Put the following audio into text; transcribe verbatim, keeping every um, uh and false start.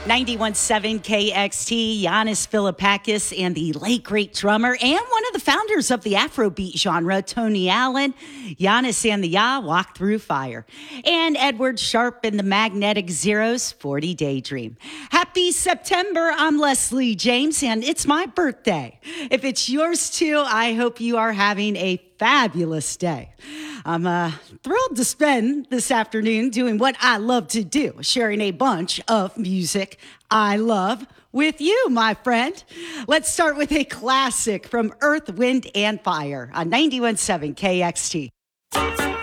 ninety-one point seven K X T, Giannis Philippakis and the late great drummer and one of the founders of the Afrobeat genre, Tony Allen. Giannis and the Ya walk through fire. And Edward Sharpe and the Magnetic Zeros, forty Daydream. Happy September. I'm Leslie James, and it's my birthday. If it's yours too, I hope you are having a fabulous day. I'm uh, thrilled to spend this afternoon doing what I love to do, sharing a bunch of music I love with you, my friend. Let's start with a classic from Earth, Wind, and Fire on ninety-one point seven K X T.